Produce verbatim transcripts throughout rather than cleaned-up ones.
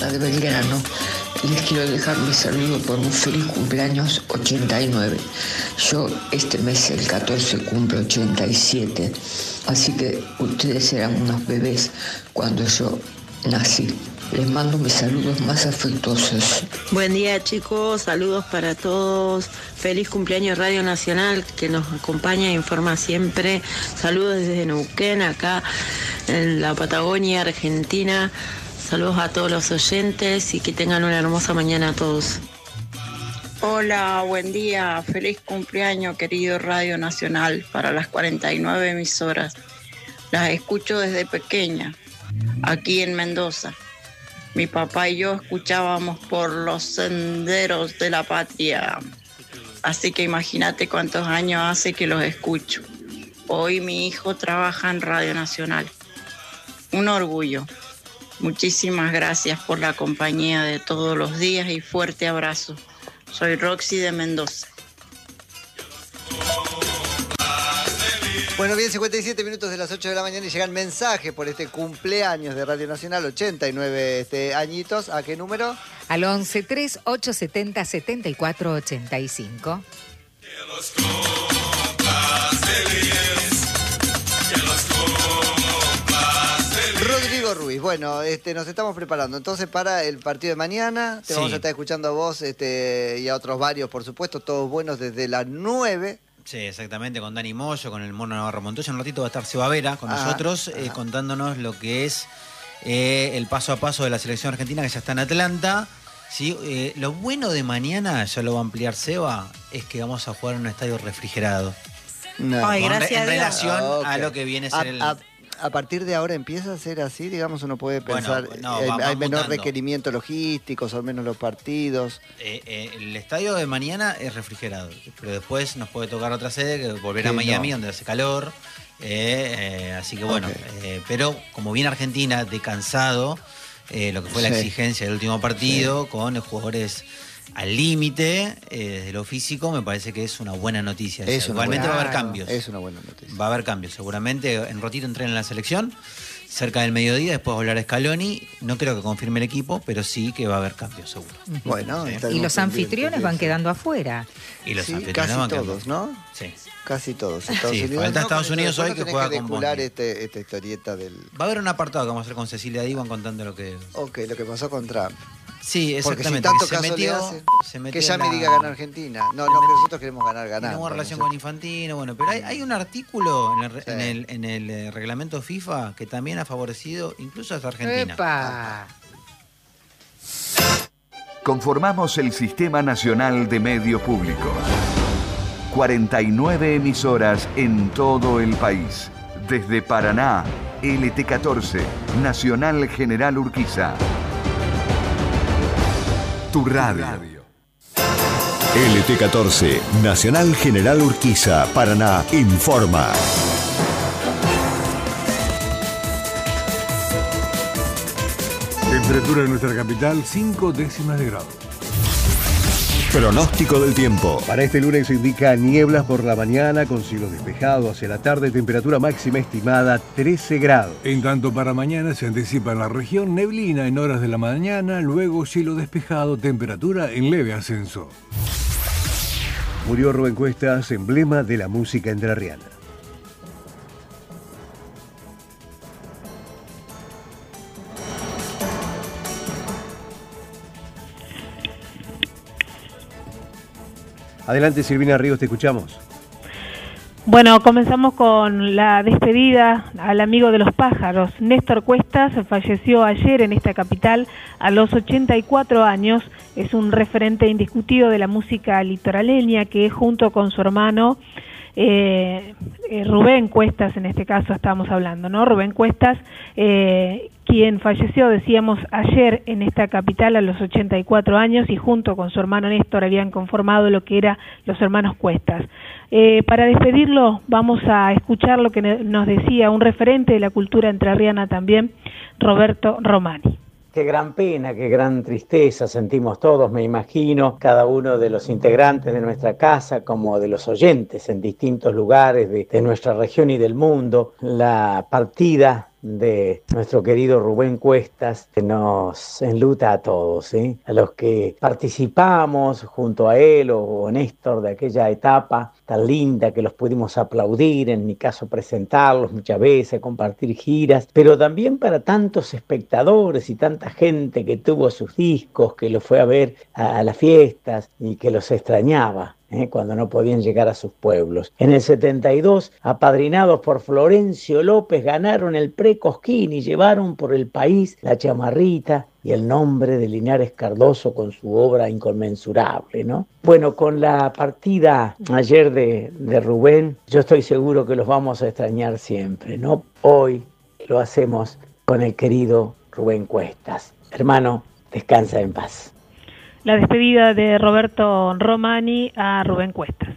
de Belgrano. Les quiero dejar mi saludo por un feliz cumpleaños ochenta y nueve. Yo este mes, el catorce, cumplo ochenta y siete, así que ustedes eran unos bebés cuando yo nací. Les mando mis saludos más afectuosos. Buen día, chicos, saludos para todos. Feliz cumpleaños Radio Nacional, que nos acompaña e informa siempre. Saludos desde Neuquén, acá en la Patagonia Argentina. Saludos a todos los oyentes y que tengan una hermosa mañana a todos. Hola, buen día, feliz cumpleaños, querido Radio Nacional, para las cuarenta y nueve emisoras. Las escucho desde pequeña, aquí en Mendoza. Mi papá y yo escuchábamos por los senderos de la patria. Así que imagínate cuántos años hace que los escucho. Hoy mi hijo trabaja en Radio Nacional. Un orgullo. Muchísimas gracias por la compañía de todos los días y fuerte abrazo. Soy Roxy de Mendoza. Bueno, bien, cincuenta y siete minutos de las ocho de la mañana y llegan mensajes por este cumpleaños de Radio Nacional, ochenta y nueve este, añitos. ¿A qué número? Al once tres ocho setenta setenta y cuatro ochenta y cinco. Rodrigo Ruiz, bueno, este, nos estamos preparando entonces para el partido de mañana. Te Sí. vamos a estar escuchando a vos este, y a otros varios, por supuesto, todos buenos desde las nueve. Sí, exactamente, con Dani Moyo, con el Mono Navarro Montoya. En un ratito va a estar Seba Vera con Ajá, nosotros, eh, ajá. contándonos lo que es eh, el paso a paso de la selección argentina, que ya está en Atlanta. ¿Sí? Eh, lo bueno de mañana, ya lo va a ampliar Seba, es que vamos a jugar en un estadio refrigerado. No. Ay, Con- gracias en a Dios. relación Ah, a ok. lo que viene a A, ser el... a- a partir de ahora empieza a ser así, digamos, uno puede Bueno, pensar, no, hay, va- va hay menor mutando. requerimiento logístico, son menos los partidos. Eh, eh, el estadio de mañana es refrigerado, pero después nos puede tocar otra sede, que volver a Sí, Miami, no. donde hace calor. eh, eh, así que bueno, Ok. eh, pero como viene Argentina de cansado, eh, lo que fue la Sí. exigencia del último partido, con los jugadores al límite, eh, desde lo físico, me parece que es una buena noticia. Es una Igualmente buena- va a haber Claro. cambios. Es una buena noticia. Va a haber cambios, seguramente. En ratito entrena en la selección, cerca del mediodía, después va a hablar a Scaloni. No creo que confirme el equipo, pero sí que va a haber cambios, seguro. Bueno, Sí. estaremos Y los pendientes anfitriones de van eso. quedando afuera. Y los Sí, anfitriones casi van quedando- todos, ¿no? Sí. Casi todos. Estados Sí, Unidos, falta no, Estados con eso Unidos después hoy no que tenés juega que con descular Bosnia. este, esta historieta del... Va a haber un apartado que vamos a hacer con Cecilia Divan contando lo que... Ok, lo que pasó con Trump. Sí, Porque exactamente. si tanto que se caso le metió, hacen, se metió que ya en me la- diga ganar Argentina. No, no, que nosotros queremos ganar, ganar. Tenemos Bueno, relación no sé. con Infantino, bueno, pero hay, hay un artículo en el, re- Sí. en el, en el, eh, reglamento FIFA que también ha favorecido incluso a esta Argentina. ¡Epa! Conformamos el Sistema Nacional de Medios Públicos. cuarenta y nueve emisoras en todo el país. Desde Paraná, L T catorce, Nacional General Urquiza. Tu radio. L T catorce, Nacional General Urquiza, Paraná, informa. Temperatura en nuestra capital, cinco décimas de grado. Pronóstico del tiempo. Para este lunes se indica nieblas por la mañana con cielo despejado. Hacia la tarde, temperatura máxima estimada trece grados. En tanto, para mañana se anticipa en la región neblina en horas de la mañana, luego cielo despejado, temperatura en leve ascenso. Murió Rubén Cuestas, emblema de la música entrerriana. Adelante, Silvina Ríos, te escuchamos. Bueno, comenzamos con la despedida al amigo de los pájaros. Néstor Cuestas falleció ayer en esta capital a los ochenta y cuatro años. Es un referente indiscutido de la música litoraleña que junto con su hermano eh, eh, Rubén Cuestas, en este caso estamos hablando, ¿no? Rubén Cuestas, eh, quien falleció, decíamos, ayer en esta capital a los ochenta y cuatro años y junto con su hermano Néstor habían conformado lo que era los hermanos Cuestas. Eh, para despedirlo vamos a escuchar lo que nos decía un referente de la cultura entrerriana también, Roberto Romani. Qué gran pena, qué gran tristeza sentimos todos, me imagino, cada uno de los integrantes de nuestra casa como de los oyentes en distintos lugares de, de nuestra región y del mundo, la partida de nuestro querido Rubén Cuestas, que nos enluta a todos, ¿sí? A los que participamos junto a él o Néstor de aquella etapa tan linda que los pudimos aplaudir, en mi caso presentarlos muchas veces, compartir giras, pero también para tantos espectadores y tanta gente que tuvo sus discos, que los fue a ver a, a las fiestas y que los extrañaba. ¿Eh? Cuando no podían llegar a sus pueblos. En el setenta y dos, apadrinados por Florencio López, ganaron el Pre-Cosquín y llevaron por el país la chamarrita y el nombre de Linares Cardoso con su obra inconmensurable, ¿no? Bueno, con la partida ayer de, de Rubén, yo estoy seguro que los vamos a extrañar siempre, ¿no? Hoy lo hacemos con el querido Rubén Cuestas. Hermano, descansa en paz. La despedida de Roberto Romani a Rubén Cuestas.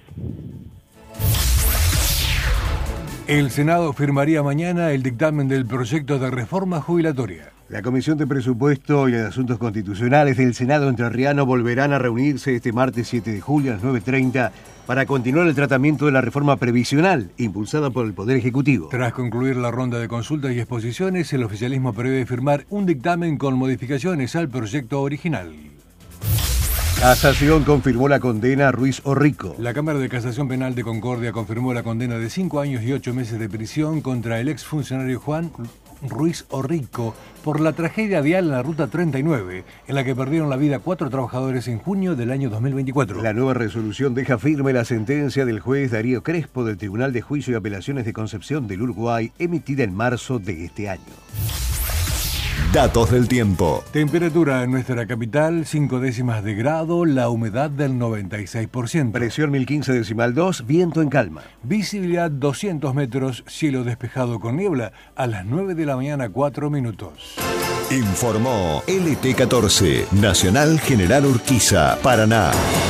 El Senado firmaría mañana el dictamen del proyecto de reforma jubilatoria. La Comisión de Presupuesto y de Asuntos Constitucionales del Senado entrerriano volverán a reunirse este martes siete de julio a las nueve treinta para continuar el tratamiento de la reforma previsional impulsada por el Poder Ejecutivo. Tras concluir la ronda de consultas y exposiciones, el oficialismo prevé firmar un dictamen con modificaciones al proyecto original. Casación confirmó la condena a Ruiz Orrico. La Cámara de Casación Penal de Concordia confirmó la condena de cinco años y ocho meses de prisión contra el exfuncionario Juan Ruiz Orrico por la tragedia vial en la Ruta treinta y nueve, en la que perdieron la vida cuatro trabajadores en junio del año dos mil veinticuatro. La nueva resolución deja firme la sentencia del juez Darío Crespo del Tribunal de Juicio y Apelaciones de Concepción del Uruguay, emitida en marzo de este año. Datos del tiempo. Temperatura en nuestra capital, cinco décimas de grado, la humedad del noventa y seis por ciento. Presión mil quince decimal dos, viento en calma. Visibilidad doscientos metros, cielo despejado con niebla, a las nueve de la mañana, cuatro minutos. Informó L T catorce, Nacional General Urquiza, Paraná.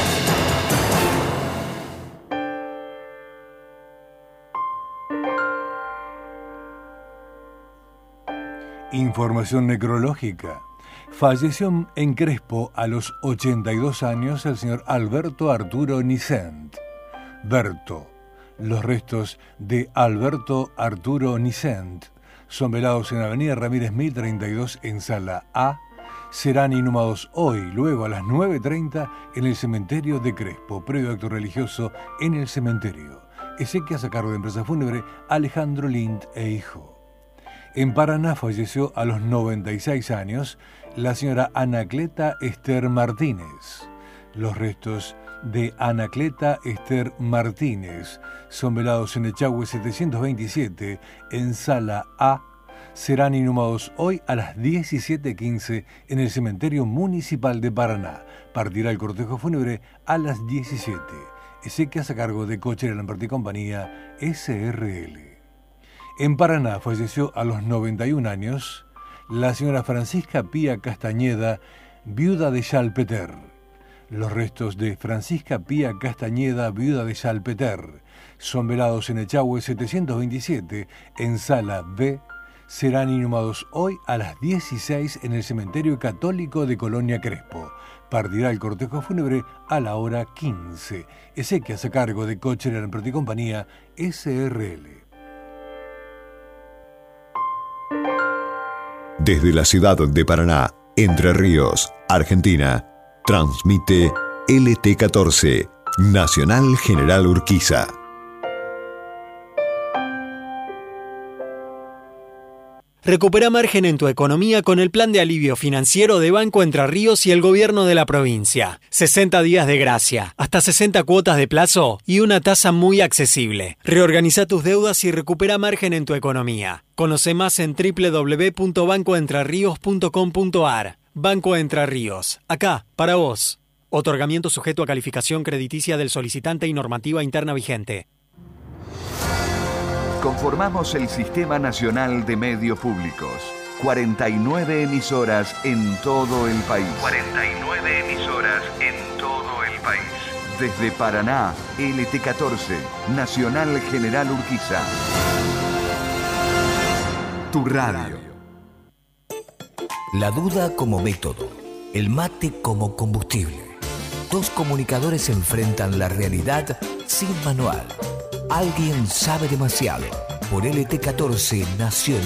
Información necrológica. Falleció en Crespo a los ochenta y dos años el señor Alberto Arturo Nicent. Berto. Los restos de Alberto Arturo Nicent son velados en Avenida Ramírez mil treinta y dos en Sala A. Serán inhumados hoy, luego a las nueve treinta en el cementerio de Crespo. Previo acto religioso en el cementerio. Exequias a cargo de empresa fúnebre Alejandro Lind e hijo. En Paraná falleció a los noventa y seis años la señora Anacleta Esther Martínez. Los restos de Anacleta Esther Martínez son velados en Echagüe setecientos veintisiete en Sala A. Serán inhumados hoy a las diecisiete quince en el cementerio municipal de Paraná. Partirá el cortejo fúnebre a las diecisiete. Exequias a cargo de Cocher Lamberti y Compañía S R L. En Paraná falleció a los noventa y un años la señora Francisca Pía Castañeda, viuda de Chalpeter. Los restos de Francisca Pía Castañeda, viuda de Chalpeter, son velados en Echagüe setecientos veintisiete en Sala B. Serán inhumados hoy a las dieciséis en el cementerio católico de Colonia Crespo. Partirá el cortejo fúnebre a la hora quince. Exequias a cargo de Cocher Lamberti y Compañía S R L. Desde la ciudad de Paraná, Entre Ríos, Argentina, transmite L T catorce, Nacional General Urquiza. Recupera margen en tu economía con el plan de alivio financiero de Banco Entre Ríos y el gobierno de la provincia. sesenta días de gracia, hasta sesenta cuotas de plazo y una tasa muy accesible. Reorganiza tus deudas y recupera margen en tu economía. Conoce más en doble u doble u doble u punto banco entre ríos punto com punto a r. Banco Entre Ríos, acá, para vos. Otorgamiento sujeto a calificación crediticia del solicitante y normativa interna vigente. Conformamos el Sistema Nacional de Medios Públicos. cuarenta y nueve emisoras en todo el país. cuarenta y nueve emisoras en todo el país. Desde Paraná, L T catorce, Nacional General Urquiza. Tu radio. La duda como método, el mate como combustible. Dos comunicadores enfrentan la realidad sin manual. Alguien sabe demasiado. Por L T catorce Nacional.